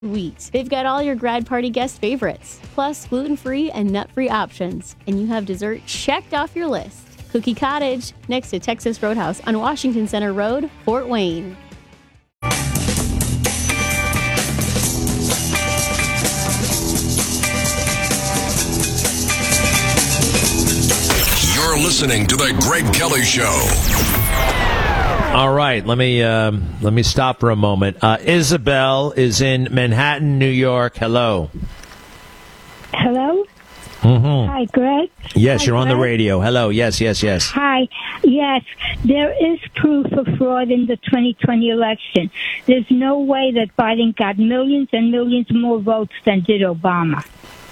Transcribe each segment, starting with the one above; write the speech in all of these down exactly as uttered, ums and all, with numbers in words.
Wheat. They've got all your grad party guest favorites, plus gluten-free and nut-free options. And you have dessert checked off your list. Cookie Cottage, next to Texas Roadhouse on Washington Center Road, Fort Wayne. You're listening to The Greg Kelly Show. All right, let me um, let me stop for a moment. Uh, Isabel is in Manhattan, New York. Hello. Hello? Mm-hmm. Hi, Greg. Yes, Hi, you're on Greg. the radio. Hello. Yes, yes, yes. Hi. Yes, there is proof of fraud in the twenty twenty election. There's no way that Biden got millions and millions more votes than did Obama.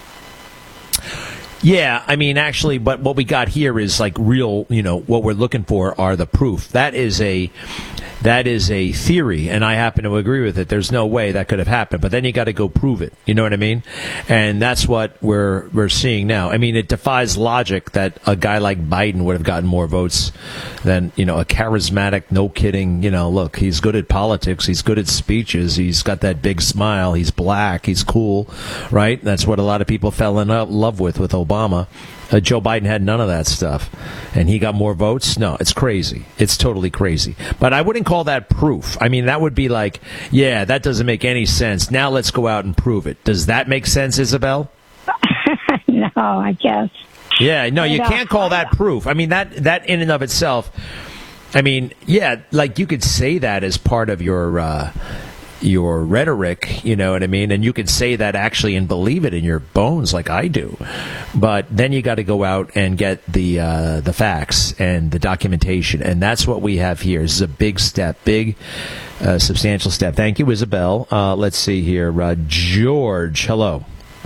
Yeah, I mean, actually, but what we got here is like real, you know, what we're looking for are the proof. That is a, that is a theory, and I happen to agree with it. There's no way that could have happened, but then you got to go prove it. You know what I mean? And that's what we're we're seeing now. I mean, it defies logic that a guy like Biden would have gotten more votes than, you know, a charismatic, no kidding, you know, look, he's good at politics, he's good at speeches, he's got that big smile, he's black, he's cool, right? That's what a lot of people fell in love with with Obama. Obama. Uh, Joe Biden had none of that stuff, and he got more votes. No, it's crazy. It's totally crazy. But I wouldn't call that proof. I mean, that would be like, yeah, that doesn't make any sense. Now let's go out and prove it. Does that make sense, Isabel? No, I guess. Yeah, no, you can't call that proof. I mean, that that in and of itself, I mean, yeah, like you could say that as part of your uh, your rhetoric, you know what I mean? And you could say that actually and believe it in your bones like I do. But then you got to go out and get the uh, the facts and the documentation. And that's what we have here. This is a big step, big, uh, substantial step. Thank you, Isabel. Uh, let's see here. Uh, George, hello.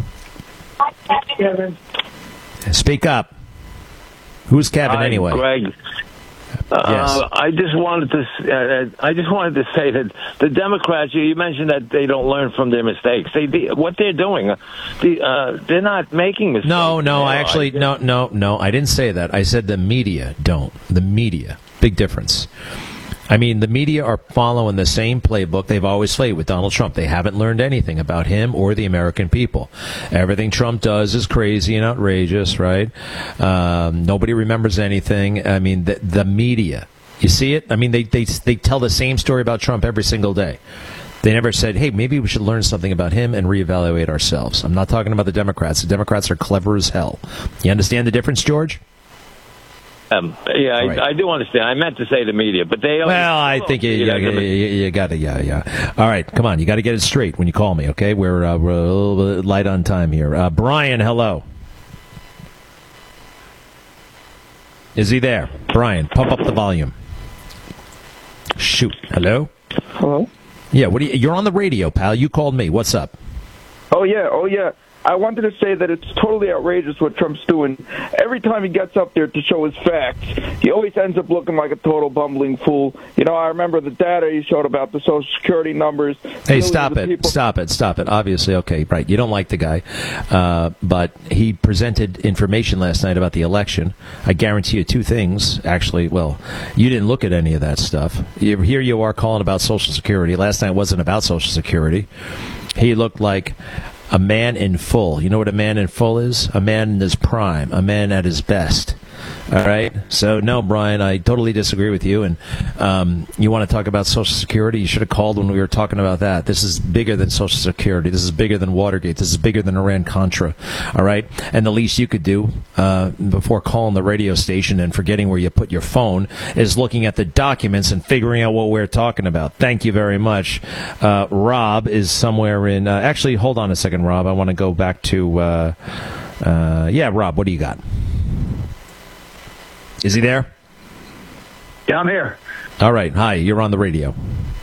Hi, Kevin. Speak up. Who's Kevin Hi, anyway? Greg. Uh, Yes. I just wanted to. Uh, I just wanted to say that the Democrats. You mentioned that they don't learn from their mistakes. They, they what they're doing. Uh, the, uh, they're not making mistakes. No, no, You know, I actually, I, no, no, no, I didn't say that. I said the media don't. The media. Big difference. I mean, the media are following the same playbook they've always played with Donald Trump. They haven't learned anything about him or the American people. Everything Trump does is crazy and outrageous, right? Um, nobody remembers anything. I mean, the, the media. You see it? I mean, they, they, they tell the same story about Trump every single day. They never said, hey, maybe we should learn something about him and reevaluate ourselves. I'm not talking about the Democrats. The Democrats are clever as hell. You understand the difference, George? Um, yeah, I, Right. I do understand. I meant to say the media, but they. Well, I think you, you, you, you, you got to, yeah, yeah. All right, come on. You got to get it straight when you call me, okay? We're, uh, we're a little bit light on time here. Uh, Brian, hello. Is he there? Brian, pump up the volume. Shoot. Hello? Hello? Yeah, what do you, you're on the radio, pal. You called me. What's up? Oh, yeah, oh, yeah. I wanted to say that it's totally outrageous what Trump's doing. Every time he gets up there to show his facts, he always ends up looking like a total bumbling fool. You know, I remember the data he showed about the Social Security numbers. Hey, stop it. People- Stop it. Stop it. Obviously, okay, right. You don't like the guy. Uh, but he presented information last night about the election. I guarantee you two things, actually. Well, you didn't look at any of that stuff. You, here you are calling about Social Security. Last night wasn't about Social Security. He looked like a man in full. You know what a man in full is? A man in his prime. A man at his best. All right? So, no, Brian, I totally disagree with you. And um, you want to talk about Social Security? You should have called when we were talking about that. This is bigger than Social Security. This is bigger than Watergate. This is bigger than Iran-Contra. All right? And the least you could do uh, before calling the radio station and forgetting where you put your phone is looking at the documents and figuring out what we're talking about. Thank you very much. Uh, Rob is somewhere in... Uh, actually, hold on a second, Rob. I want to go back to... Uh, uh, yeah, Rob, what do you got? Is he there? Yeah, I'm here. All right. Hi, you're on the radio.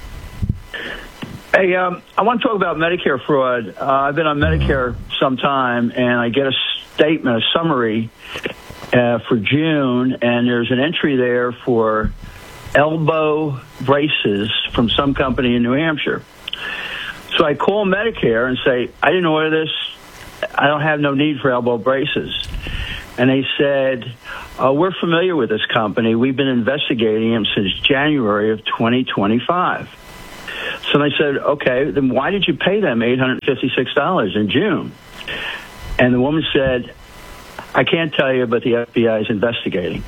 Hey, um, I want to talk about Medicare fraud. Uh, I've been on Medicare some time, and I get a statement, a summary uh, for June, and there's an entry there for elbow braces from some company in New Hampshire. So I call Medicare and say, I didn't order this. I don't have no need for elbow braces. And they said, uh, we're familiar with this company. We've been investigating them since January of twenty twenty-five. So I said, okay, then why did you pay them eight hundred fifty-six dollars in June? And the woman said, I can't tell you, but the F B I is investigating.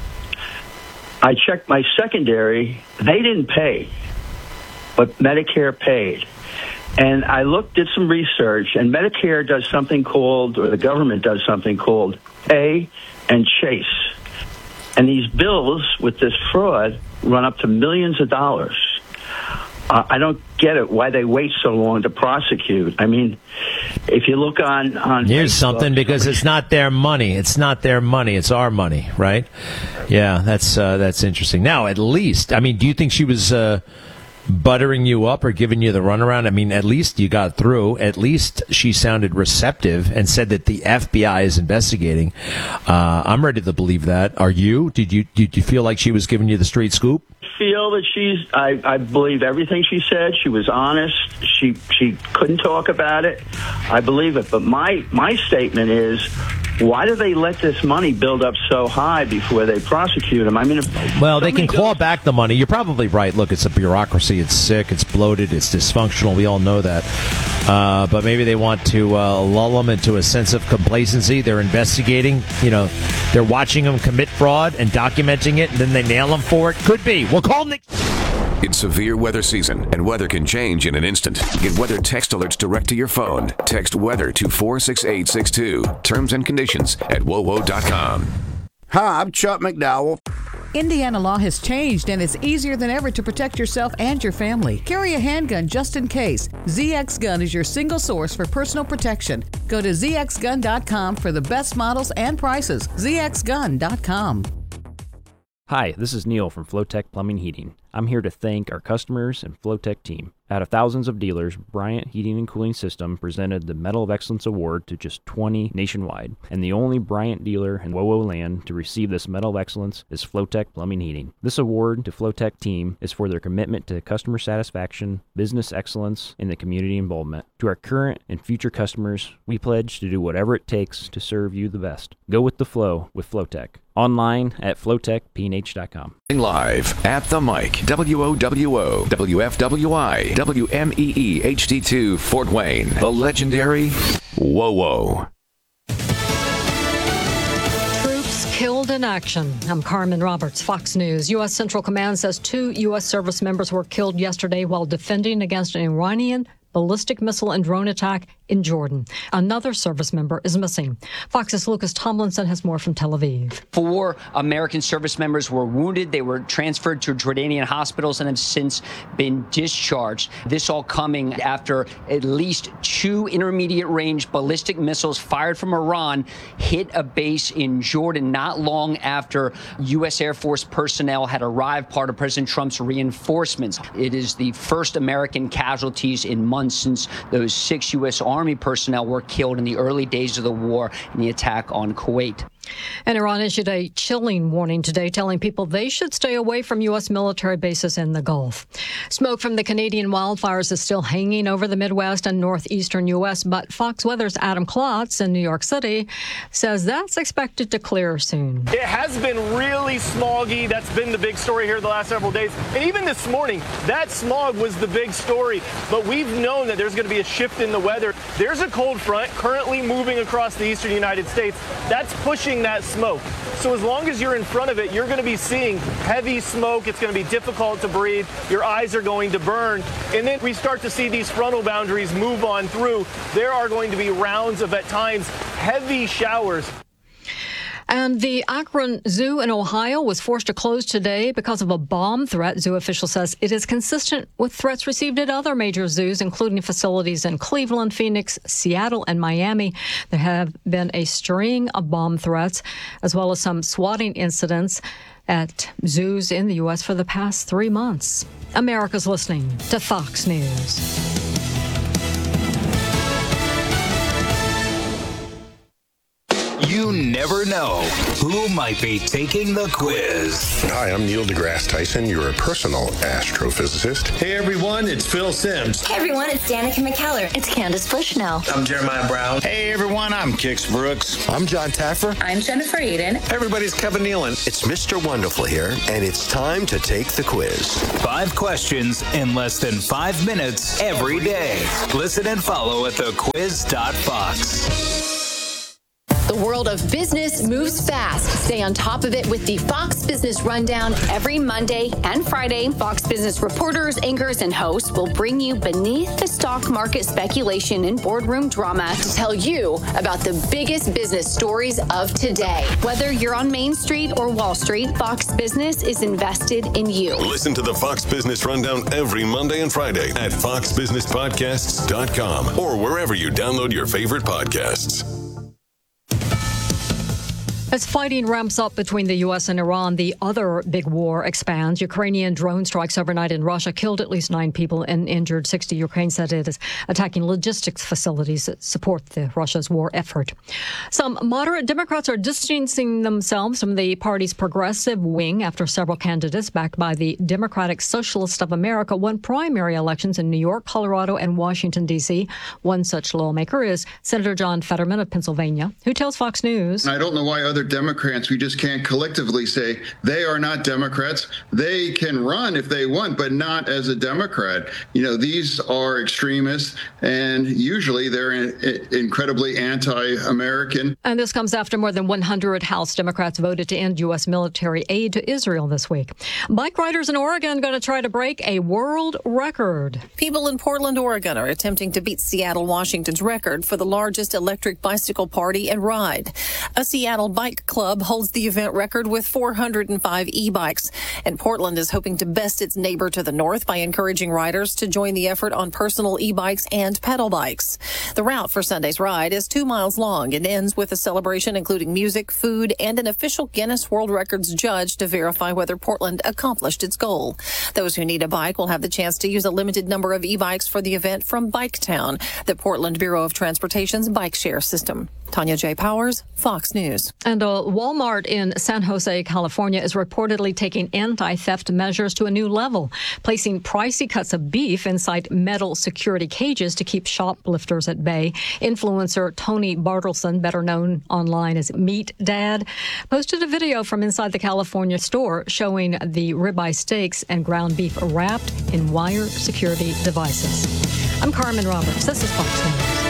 I checked my secondary. They didn't pay, but Medicare paid. And I looked at some research, and Medicare does something called, or the government does something called pay and chase. And these bills with this fraud run up to millions of dollars. Uh, I don't get it, why they wait so long to prosecute. I mean, if you look on... on Here's Facebook, something, because it's not their money. It's not their money. It's our money, right? Yeah, that's uh, that's interesting. Now, at least, I mean, do you think she was... Uh, buttering you up or giving you the runaround? I mean, at least you got through. At least she sounded receptive and said that the F B I is investigating. Uh, I'm ready to believe that. Are you? Did you did you feel like she was giving you the straight scoop? Feel that she's I, I believe everything she said. She was honest. She she couldn't talk about it. I believe it. But my my statement is, why do they let this money build up so high before they prosecute them? I mean, if well, they can claw back the money. You're probably right. Look, it's a bureaucracy. It's sick. It's bloated. It's dysfunctional. We all know that. Uh, but maybe they want to uh, lull them into a sense of complacency. They're investigating. You know, they're watching them commit fraud and documenting it, and then they nail them for it. Could be. We'll call Nick. It's severe weather season, and weather can change in an instant. Get weather text alerts direct to your phone. Text weather to four six eight six two. Terms and conditions at W O W O dot com. Hi, I'm Chuck McDowell. Indiana law has changed, and it's easier than ever to protect yourself and your family. Carry a handgun just in case. Z X Gun is your single source for personal protection. Go to Z X gun dot com for the best models and prices. Z X gun dot com. Hi, this is Neil from Flowtech Plumbing Heating. I'm here to thank our customers and Flowtech team. Out of thousands of dealers, Bryant Heating and Cooling System presented the Medal of Excellence Award to just twenty nationwide. And the only Bryant dealer in W O W O land to receive this Medal of Excellence is Flowtech Plumbing Heating. This award to Flowtech team is for their commitment to customer satisfaction, business excellence, and the community involvement. To our current and future customers, we pledge to do whatever it takes to serve you the best. Go with the flow with Flowtech. Online at flowtech p n h dot com. Live at the mic, W O W O, W F W I, W M E E H D two, Fort Wayne, the legendary W O W O. Killed in action. I'm Carmen Roberts, Fox News. U S Central Command says two U S service members were killed yesterday while defending against an Iranian ballistic missile and drone attack in Jordan. Another service member is missing. Fox's Lucas Tomlinson has more from Tel Aviv. Four American service members were wounded. They were transferred to Jordanian hospitals and have since been discharged. This all coming after at least two intermediate-range ballistic missiles fired from Iran hit a base in Jordan not long after U S Air Force personnel had arrived, part of President Trump's reinforcements. It is the first American casualties in months since those six U S Army personnel were killed in the early days of the war in the attack on Kuwait. And Iran issued a chilling warning today, telling people they should stay away from U S military bases in the Gulf. Smoke from the Canadian wildfires is still hanging over the Midwest and northeastern U S, but Fox Weather's Adam Klotz in New York City says that's expected to clear soon. It has been really smoggy. That's been the big story here the last several days. And even this morning, that smog was the big story. But we've known that there's going to be a shift in the weather. There's a cold front currently moving across the eastern United States. That's pushing that smoke. So as long as you're in front of it, you're going to be seeing heavy smoke. It's going to be difficult to breathe. Your eyes are going to burn. And then we start to see these frontal boundaries move on through. There are going to be rounds of, at times, heavy showers. And the Akron Zoo in Ohio was forced to close today because of a bomb threat. Zoo official says it is consistent with threats received at other major zoos, including facilities in Cleveland, Phoenix, Seattle, and Miami. There have been a string of bomb threats, as well as some swatting incidents at zoos in the U S for the past three months. America's listening to Fox News. You never never know who might be taking the quiz. Hi, I'm Neil deGrasse Tyson, your personal astrophysicist. Hey everyone, it's Phil Simms. Hey everyone, it's Danica McKellar. It's Candace Bushnell. I'm Jeremiah Brown. Hey everyone, I'm Kix Brooks. I'm John Taffer. I'm Jennifer Aiden. Everybody's Kevin Nealon. It's Mister Wonderful here, and it's time to take the quiz. Five questions in less than five minutes every day. Listen and follow at the quiz dot fox. The world of business moves fast. Stay on top of it with the Fox Business Rundown every Monday and Friday. Fox Business reporters, anchors, and hosts will bring you beneath the stock market speculation and boardroom drama to tell you about the biggest business stories of today. Whether you're on Main Street or Wall Street, Fox Business is invested in you. Listen to the Fox Business Rundown every Monday and Friday at fox business podcasts dot com or wherever you download your favorite podcasts. As fighting ramps up between the U S and Iran, the other big war expands. Ukrainian drone strikes overnight in Russia killed at least nine people and injured sixty. Ukraine said it is attacking logistics facilities that support the Russia's war effort. Some moderate Democrats are distancing themselves from the party's progressive wing after several candidates backed by the Democratic Socialists of America won primary elections in New York, Colorado, and Washington, D C. One such lawmaker is Senator John Fetterman of Pennsylvania, who tells Fox News. I don't know why other Democrats, we just can't collectively say they are not Democrats. They can run if they want, but not as a Democrat. You know, these are extremists, and usually they're in, incredibly anti-American. And this comes after more than one hundred House Democrats voted to end U S military aid to Israel this week. Bike riders in Oregon going to try to break a world record. People in Portland, Oregon are attempting to beat Seattle, Washington's record for the largest electric bicycle party and ride. A Seattle bike club holds the event record with four hundred five e-bikes, and Portland is hoping to best its neighbor to the north by encouraging riders to join the effort on personal e-bikes and pedal bikes. The route for Sunday's ride is two miles long and ends with a celebration including music, food, and an official Guinness World Records judge to verify whether Portland accomplished its goal. Those who need a bike will have the chance to use a limited number of e-bikes for the event from Biketown, the Portland Bureau of Transportation's bike share system. Tanya J. Powers, Fox News. And a Walmart in San Jose, California is reportedly taking anti-theft measures to a new level, placing pricey cuts of beef inside metal security cages to keep shoplifters at bay. Influencer Tony Bartleson, better known online as Meat Dad, posted a video from inside the California store showing the ribeye steaks and ground beef wrapped in wire security devices. I'm Carmen Roberts. This is Fox News.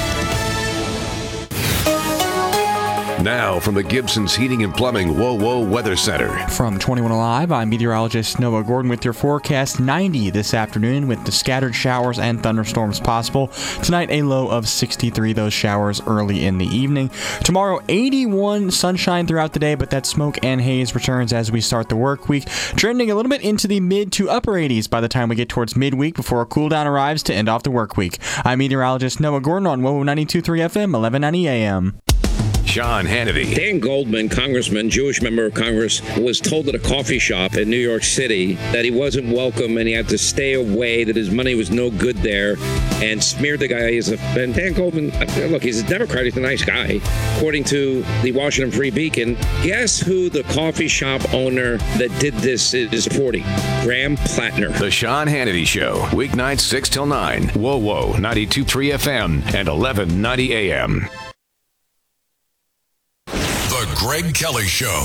Now from the Gibson's Heating and Plumbing Whoa Whoa Weather Center. From twenty-one Alive, I'm meteorologist Noah Gordon with your forecast. ninety this afternoon with the scattered showers and thunderstorms possible. Tonight, a low of sixty-three, those showers early in the evening. Tomorrow, eighty-one, sunshine throughout the day, but that smoke and haze returns as we start the work week, trending a little bit into the mid to upper eighties by the time we get towards midweek before a cool down arrives to end off the work week. I'm meteorologist Noah Gordon on Whoa ninety-two point three F M, eleven ninety A M. Sean Hannity. Dan Goldman, congressman, Jewish member of Congress, was told at a coffee shop in New York City that he wasn't welcome and he had to stay away, that his money was no good there, and smeared the guy. He's a, and Dan Goldman, look, he's a Democrat. He's a nice guy. According to the Washington Free Beacon, guess who the coffee shop owner that did this is supporting? Graham Plattner. The Sean Hannity Show, weeknights six till nine. Whoa, whoa, ninety-two point three F M and eleven ninety A M. The Greg Kelly Show.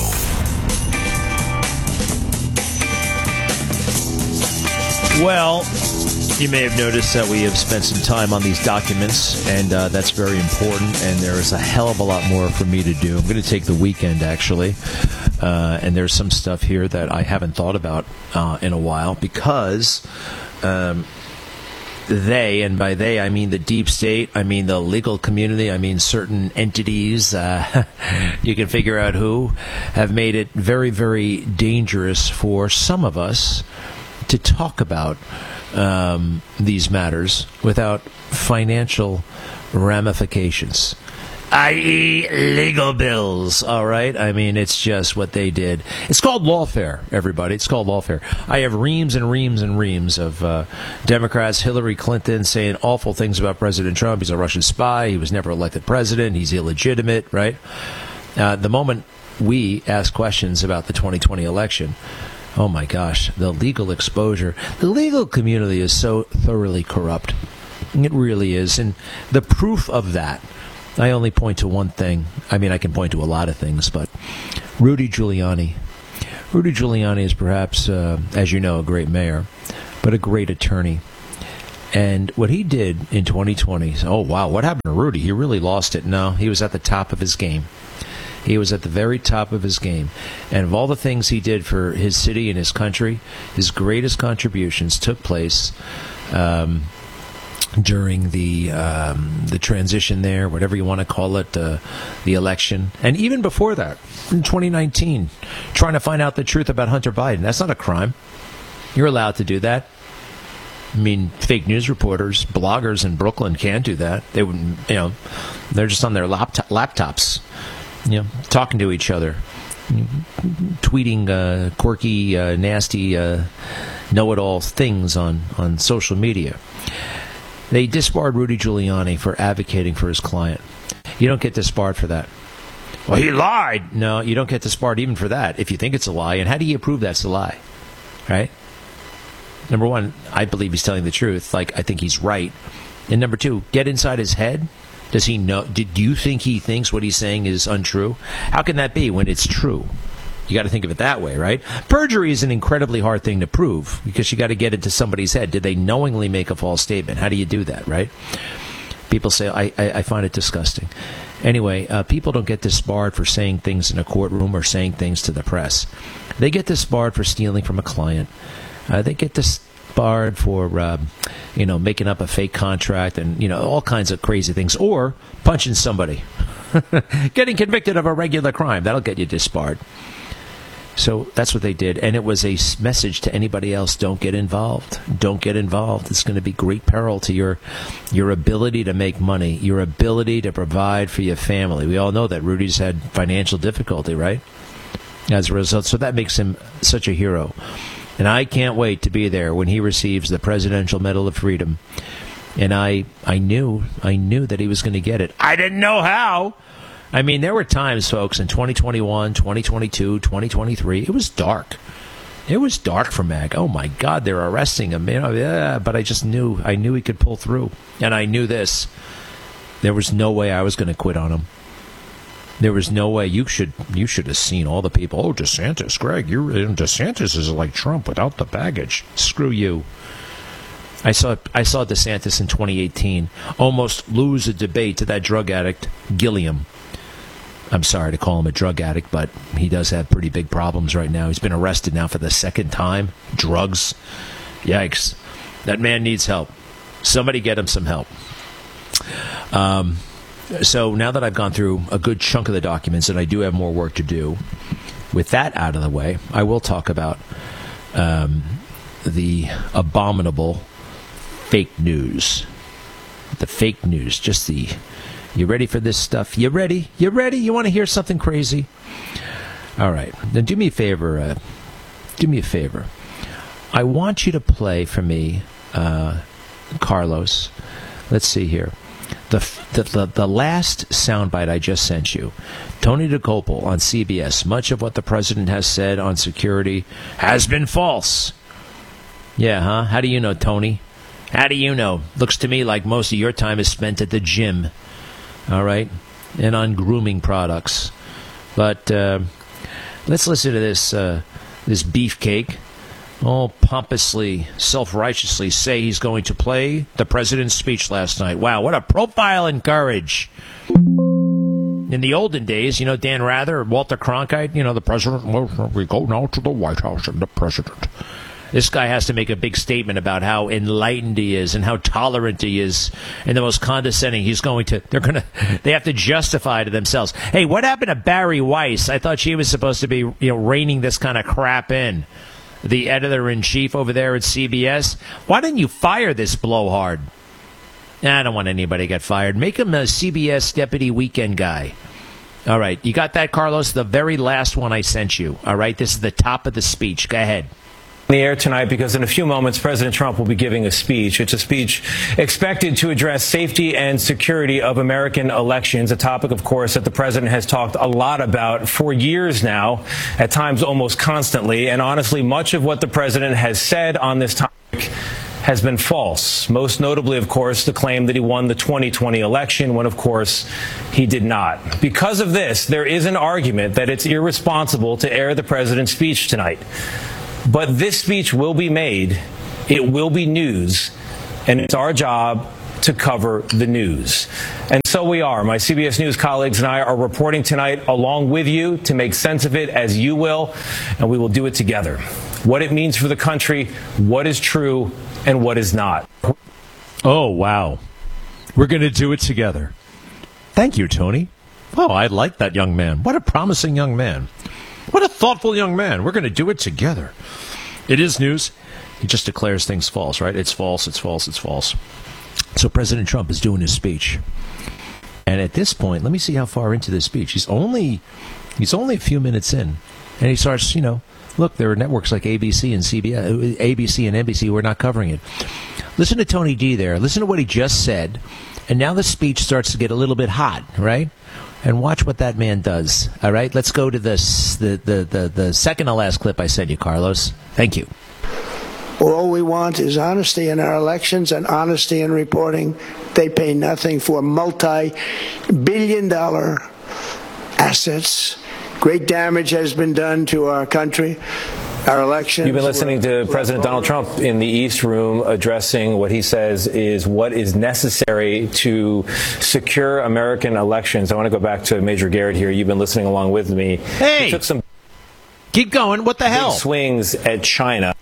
Well, you may have noticed that we have spent some time on these documents, and uh, that's very important, and there is a hell of a lot more for me to do. I'm going to take the weekend, actually, uh, and there's some stuff here that I haven't thought about uh, in a while because... Um, They, and by they I mean the deep state, I mean the legal community, I mean certain entities, uh, you can figure out who, have made it very, very dangerous for some of us to talk about um, these matters without financial ramifications. that is legal bills, all right? I mean, it's just what they did. It's called lawfare, everybody. It's called lawfare. I have reams and reams and reams of uh, Democrats, Hillary Clinton, saying awful things about President Trump. He's a Russian spy. He was never elected president. He's illegitimate, right? Uh, the moment we ask questions about the twenty twenty election, oh my gosh, the legal exposure. The legal community is so thoroughly corrupt. It really is. And the proof of that, I only point to one thing. I mean, I can point to a lot of things, but Rudy Giuliani. Rudy Giuliani is perhaps, uh, as you know, a great mayor, but a great attorney. And what he did in twenty twenty, oh, wow, what happened to Rudy? He really lost it. No, he was at the top of his game. He was at the very top of his game. And of all the things he did for his city and his country, his greatest contributions took place um, during the um, the transition there, whatever you want to call it, uh, the election. And even before that, in twenty nineteen, trying to find out the truth about Hunter Biden. That's not a crime. You're allowed to do that. I mean, fake news reporters, bloggers in Brooklyn can't do that. They wouldn't, you know, they're just on their laptop, laptops. You know, talking to each other, tweeting uh, quirky, uh, nasty, uh, know-it-all things on, on social media. They disbarred Rudy Giuliani for advocating for his client. You don't get disbarred for that. Well, he lied. No, you don't get disbarred even for that if you think it's a lie. And how do you prove that's a lie? Right? Number one, I believe he's telling the truth. Like, I think he's right. And number two, get inside his head. Does he know? Do you think he thinks what he's saying is untrue? How can that be when it's true? You got to think of it that way, right? Perjury is an incredibly hard thing to prove because you got to get into somebody's head. Did they knowingly make a false statement? How do you do that, right? People say, I, I, I find it disgusting. Anyway, uh, people don't get disbarred for saying things in a courtroom or saying things to the press. They get disbarred for stealing from a client. Uh, they get disbarred for, uh, you know, making up a fake contract and, you know, all kinds of crazy things. Or punching somebody. Getting convicted of a regular crime. That'll get you disbarred. So that's what they did. And it was a message to anybody else. Don't get involved. Don't get involved. It's going to be great peril to your your ability to make money, your ability to provide for your family. We all know that Rudy's had financial difficulty, right? As a result. So that makes him such a hero. And I can't wait to be there when he receives the Presidential Medal of Freedom. And I I knew, I knew that he was going to get it. I didn't know how. I mean, there were times, folks, in twenty twenty-one, twenty twenty-two, twenty twenty-three, it was dark. It was dark for Mag. Oh, my God, they're arresting him. You know, yeah, but I just knew, I knew he could pull through. And I knew this. There was no way I was going to quit on him. There was no way. You should you should have seen all the people. Oh, DeSantis, Greg, you're DeSantis is like Trump without the baggage. Screw you. I saw I saw DeSantis in twenty eighteen almost lose a debate to that drug addict, Gilliam. I'm sorry to call him a drug addict, but he does have pretty big problems right now. He's been arrested now for the second time. Drugs. Yikes. That man needs help. Somebody get him some help. Um... So now that I've gone through a good chunk of the documents, and I do have more work to do, with that out of the way, I will talk about um, the abominable fake news. The fake news, just the, you ready for this stuff? You ready? You ready? You want to hear something crazy? All right. Then do me a favor. Uh, do me a favor. I want you to play for me, uh, Carlos. Let's see here. The, the the the last soundbite I just sent you, Tony DeCopel on C B S. Much of what the president has said on security has been false. Yeah, huh? How do you know, Tony? How do you know? Looks to me like most of your time is spent at the gym. All right? And on grooming products. But uh, let's listen to this, uh, this beefcake. all pompously, self-righteously say he's going to play the president's speech last night. Wow, what a profile in courage. In the olden days, you know, Dan Rather, Walter Cronkite, you know, the president, well, we go now to the White House and the president. This guy has to make a big statement about how enlightened he is and how tolerant he is and the most condescending he's going to, they're going to, they have to justify to themselves. Hey, what happened to Barry Weiss? I thought she was supposed to be, you know, reining this kind of crap in. The editor-in-chief over there at C B S. Why didn't you fire this blowhard? I don't want anybody to get fired. Make him a C B S deputy weekend guy. All right. You got that, Carlos? The very last one I sent you. All right. This is the top of the speech. Go ahead. the air tonight because in a few moments President Trump will be giving a speech. It's a speech expected to address safety and security of American elections, a topic, of course, that the president has talked a lot about for years now, at times almost constantly. And honestly, much of what the president has said on this topic has been false. Most notably, of course, the claim that he won the twenty twenty election when, of course, he did not. Because of this, there is an argument that it's irresponsible to air the president's speech tonight. But this speech will be made, it will be news, and it's our job to cover the news. And so we are. My C B S News colleagues and I are reporting tonight along with you to make sense of it as you will, and we will do it together. What it means for the country, what is true, and what is not. Oh, wow. We're going to do it together. Thank you, Tony. Oh, I like that young man. What a promising young man. What a thoughtful young man. We're going to do it together. It is news. He just declares things false, right? It's false, it's false, it's false. So President Trump is doing his speech. And at this point, let me see how far into this speech. He's only he's only a few minutes in. And he starts, you know, look, there are networks like A B C and C B S, A B C and N B C who are not covering it. Listen to Tony D there. Listen to what he just said. And now the speech starts to get a little bit hot, right? And watch what that man does. All right, let's go to this, the, the, the, the second to last clip I sent you, Carlos. Thank you. All we want is honesty in our elections and honesty in reporting. They pay nothing for multi-billion dollar assets. Great damage has been done to our country. Our elections. You've been listening to President Donald Trump in the East Room addressing what he says is what is necessary to secure American elections. I want to go back to Major Garrett here. You've been listening along with me. Hey, he took some keep going. What the hell? Swings at China.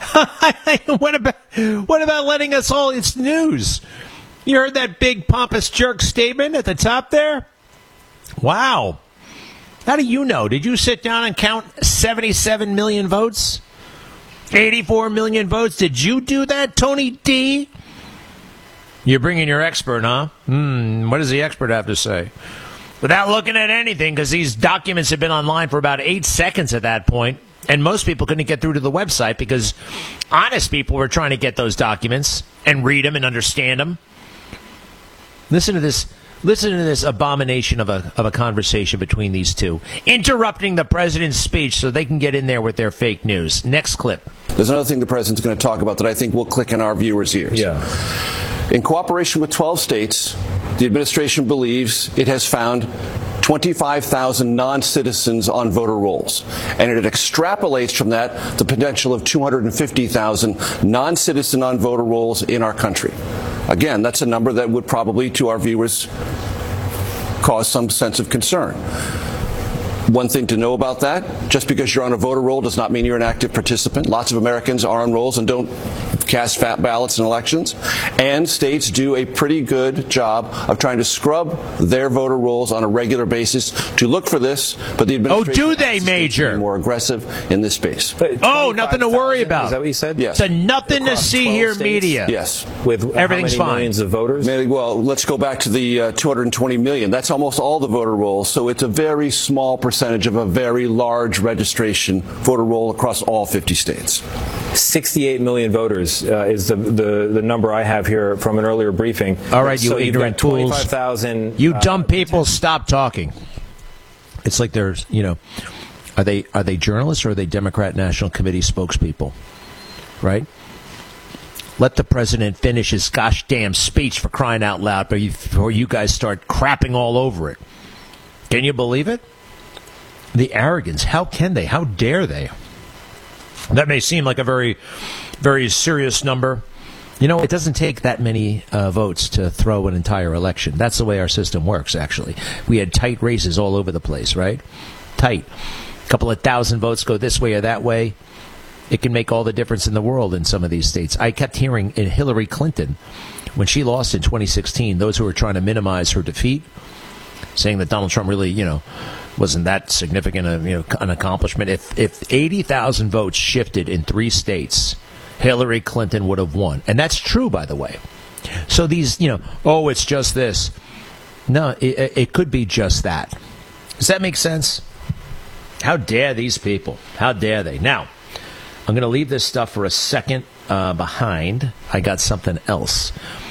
what about what about letting us all? It's news. You heard that big pompous jerk statement at the top there? Wow. How do you know? Did you sit down and count seventy-seven million votes? eighty-four million votes? Did you do that, Tony D? You're bringing your expert, huh? Hmm, what does the expert have to say? Without looking at anything, because these documents have been online for about eight seconds at that point, and most people couldn't get through to the website because honest people were trying to get those documents and read them and understand them. Listen to this. Listen to this abomination of a of a conversation between these two, interrupting the president's speech so they can get in there with their fake news. Next clip. There's another thing the president's going to talk about that I think will click in our viewers' ears. Yeah. In cooperation with twelve states, the administration believes it has found twenty-five thousand non-citizens on voter rolls. And it extrapolates from that the potential of two hundred fifty thousand non-citizen on voter rolls in our country. Again, that's a number that would probably, to our viewers, cause some sense of concern. One thing to know about that, just because you're on a voter roll does not mean you're an active participant. Lots of Americans are on rolls and don't cast fat ballots in elections. And states do a pretty good job of trying to scrub their voter rolls on a regular basis to look for this. But the administration oh, do they, Major? Be more aggressive in this space. Oh, nothing to worry about. Is that what you said? Yes. So nothing to see here, states, media. Yes. With everything's how many fine. Millions of voters. Well, let's go back to the uh, two hundred twenty million. That's almost all the voter rolls. So it's a very small percentage of a very large registration voter roll across all fifty states. sixty-eight million voters uh, is the, the the number I have here from an earlier briefing. All right, you so ignorant you've got fools. twenty-five thousand. You uh, dumb people, stop talking. It's like there's, you know, are they are they journalists or are they Democrat National Committee spokespeople? Right? Let the president finish his gosh damn speech, for crying out loud, before you guys start crapping all over it. Can you believe it? The arrogance. How can they? How dare they? That may seem like a very, very serious number. You know, it doesn't take that many uh, votes to throw an entire election. That's the way our system works, actually. We had tight races all over the place, right? Tight. A couple of thousand votes go this way or that way. It can make all the difference in the world in some of these states. I kept hearing in Hillary Clinton, when she lost in twenty sixteen, those who were trying to minimize her defeat, saying that Donald Trump really, you know, wasn't that significant a, you know, an accomplishment. If if eighty thousand votes shifted in three states, Hillary Clinton would have won. And that's true, by the way. So these, you know, oh, it's just this. No, it, it could be just that. Does that make sense? How dare these people? How dare they? Now, I'm going to leave this stuff for a second uh, behind. I got something else.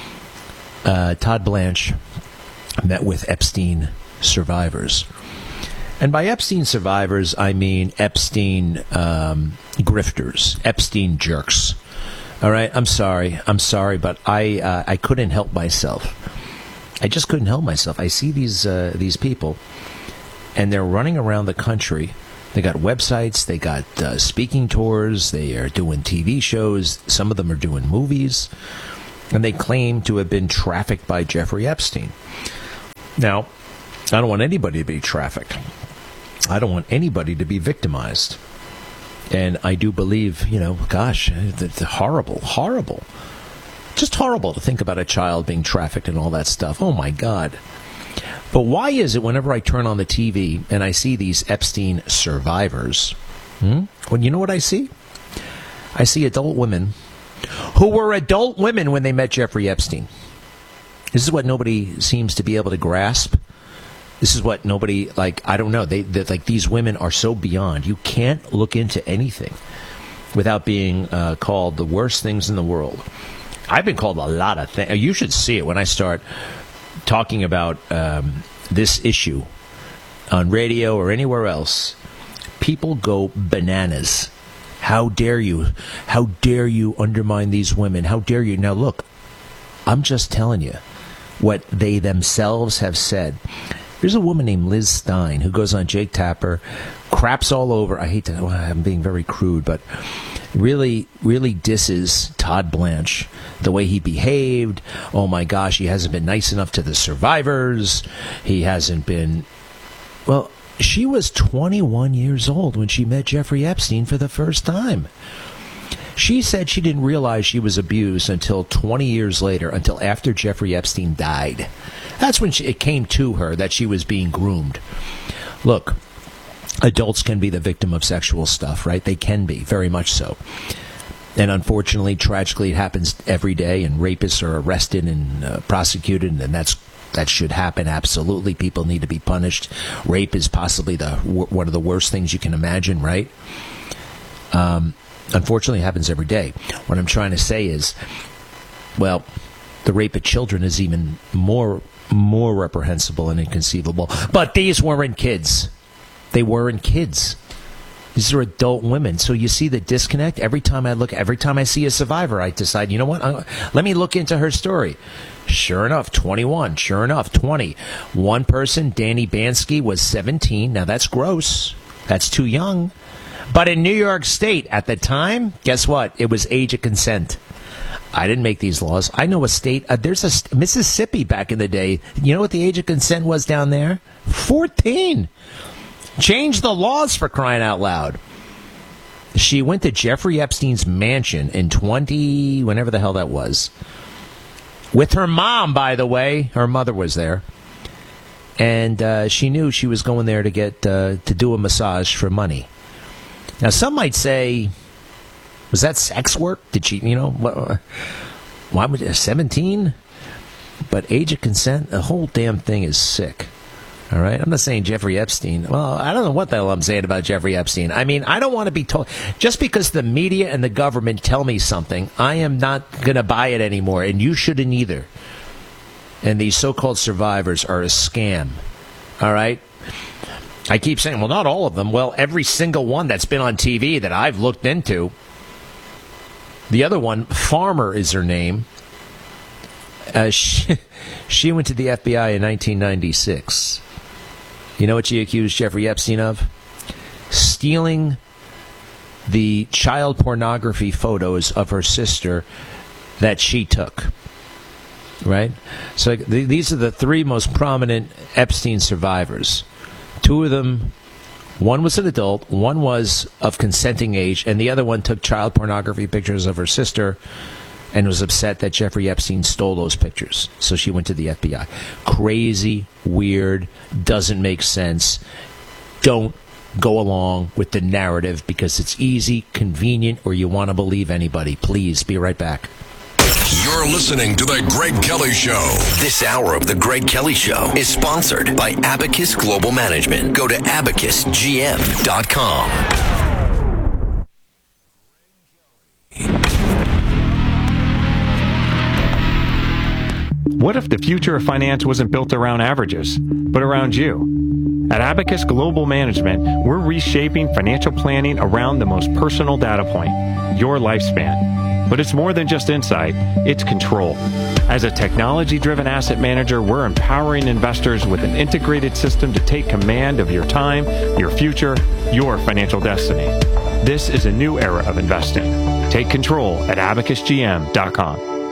Uh, Todd Blanche met with Epstein survivors. And by Epstein survivors, I mean Epstein um, grifters, Epstein jerks. All right, I'm sorry. I'm sorry, but I uh, I couldn't help myself. I just couldn't help myself. I see these uh, these people, and they're running around the country. They got websites. They got uh, speaking tours. They are doing T V shows. Some of them are doing movies. And they claim to have been trafficked by Jeffrey Epstein. Now, I don't want anybody to be trafficked. I don't want anybody to be victimized. And I do believe, you know, gosh, it's horrible, horrible. Just horrible to think about a child being trafficked and all that stuff. Oh, my God. But why is it whenever I turn on the T V and I see these Epstein survivors, hmm, well, you know what I see? I see adult women who were adult women when they met Jeffrey Epstein. This is what nobody seems to be able to grasp. This is what nobody, like, I don't know. They, like, these women are so beyond. You can't look into anything without being uh, called the worst things in the world. I've been called a lot of things. You should see it when I start talking about um, this issue on radio or anywhere else. People go bananas. How dare you? How dare you undermine these women? How dare you? Now, look, I'm just telling you what they themselves have said. There's a woman named Liz Stein who goes on Jake Tapper, craps all over. I hate to, well, I'm being very crude, but really, really disses Todd Blanche, the way he behaved. Oh, my gosh, he hasn't been nice enough to the survivors. He hasn't been, well, she was twenty-one years old when she met Jeffrey Epstein for the first time. She said she didn't realize she was abused until twenty years later, until after Jeffrey Epstein died. That's when she, it came to her that she was being groomed. Look, adults can be the victim of sexual stuff, right? They can be, very much so. And unfortunately, tragically, it happens every day, and rapists are arrested and uh, prosecuted, and that's that should happen, absolutely. People need to be punished. Rape is possibly the one of the worst things you can imagine, right? Um, unfortunately, it happens every day. What I'm trying to say is, well, the rape of children is even more more reprehensible and inconceivable. But these weren't kids. They weren't kids. These are adult women. So you see the disconnect? Every time I look, every time I see a survivor, I decide, you know what? I, let me look into her story. Sure enough, twenty-one. Sure enough, twenty. One person, Danny Bansky, was seventeen. Now, that's gross. That's too young. But in New York State, at the time, guess what? It was age of consent. I didn't make these laws. I know a state. Uh, there's a Mississippi back in the day. You know what the age of consent was down there? fourteen. Change the laws, for crying out loud. She went to Jeffrey Epstein's mansion in twenty, whenever the hell that was. With her mom, by the way. Her mother was there. And uh, she knew she was going there to get uh, to do a massage for money. Now, some might say, was that sex work? Did she, you know, what, why would seventeen? But age of consent, the whole damn thing is sick. All right? I'm not saying Jeffrey Epstein. Well, I don't know what the hell I'm saying about Jeffrey Epstein. I mean, I don't want to be told. Just because the media and the government tell me something, I am not going to buy it anymore, and you shouldn't either. And these so-called survivors are a scam. All right? I keep saying, well, not all of them. Well, every single one that's been on T V that I've looked into. The other one, Farmer is her name. Uh, she, she went to the F B I in nineteen ninety-six. You know what she accused Jeffrey Epstein of? Stealing the child pornography photos of her sister that she took. Right? So th- these are the three most prominent Epstein survivors. Two of them, one was an adult, one was of consenting age, and the other one took child pornography pictures of her sister and was upset that Jeffrey Epstein stole those pictures. So she went to the F B I. Crazy, weird, doesn't make sense. Don't go along with the narrative because it's easy, convenient, or you want to believe anybody. Please, be right back. You're listening to The Greg Kelly Show. This hour of The Greg Kelly Show is sponsored by Abacus Global Management. Go to abacus g m dot com. What if the future of finance wasn't built around averages, but around you? At Abacus Global Management, we're reshaping financial planning around the most personal data point, your lifespan. But it's more than just insight, it's control. As a technology-driven asset manager, we're empowering investors with an integrated system to take command of your time, your future, your financial destiny. This is a new era of investing. Take control at abacus g m dot com.